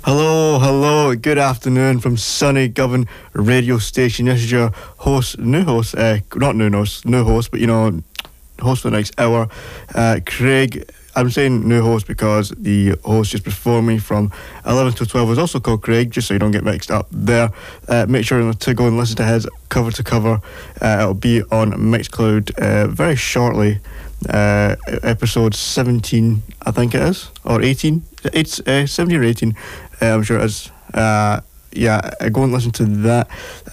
Hello, hello, good afternoon from sunny Govan radio station. This is your host, new host, not new host, but host for the next hour, Craig. I'm saying new host because the host just before me from 11 to 12 was also called Craig, just so you don't get mixed up there. Make sure to go and listen to his cover to cover. It'll be on Mixcloud very shortly. Episode 17, I think it is, or 18. It's 17 or 18. I'm sure it is. Go and listen to that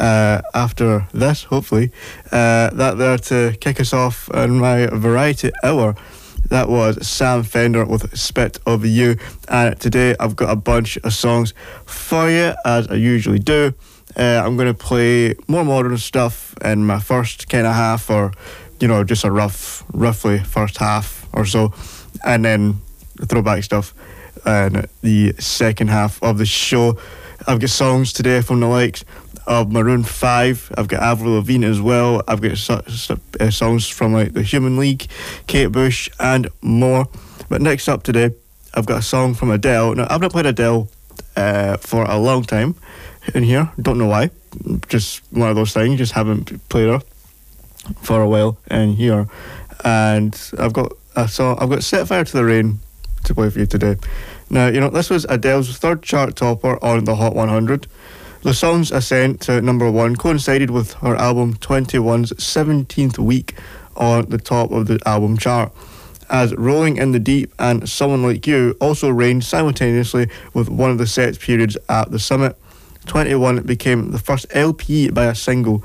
after this, hopefully. That there to kick us off on my variety hour. That was Sam Fender with Spit of You. And today I've got a bunch of songs for you, as I usually do. I'm going to play more modern stuff in my first kind of half, or just a roughly first half or so, and then the throwback stuff in the second half of the show. I've got songs today from the likes of Maroon 5. I've got Avril Lavigne as well. I've got songs from like the Human League, Kate Bush, and more. But next up today, I've got a song from Adele. Now, I've not played Adele for a long time in here. Don't know why. Just one of those things. Just haven't played her for a while in here. And I've got Set Fire to the Rain to play for you today. Now, this was Adele's third chart topper on the Hot 100. The song's ascent to number one coincided with her album 21's 17th week on the top of the album chart, as Rolling in the Deep and Someone Like You also reigned simultaneously with one of the set periods at the summit. 21 became the first LP by a single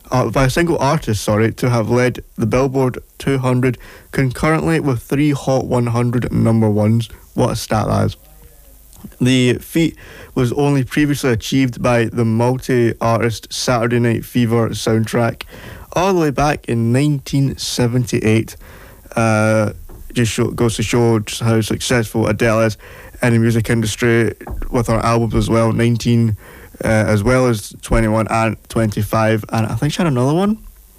artist, to have led the Billboard 200 concurrently with 3 Hot 100 number ones. What a stat that is. The feat was only previously achieved by the multi-artist Saturday Night Fever soundtrack all the way back in 1978. Goes to show just how successful Adele is in the music industry with her albums as well, 19 as well as 21 and 25, and I think she had another one.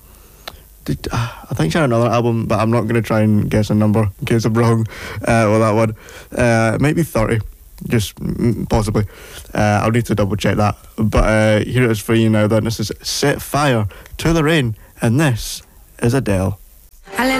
I think she had another album, but I'm not going to try and guess a number in case I'm wrong with that one. It might be 30, just possibly. I'll need to double check that. But here it is for you now then. This is Set Fire to the Rain, and this is Adele.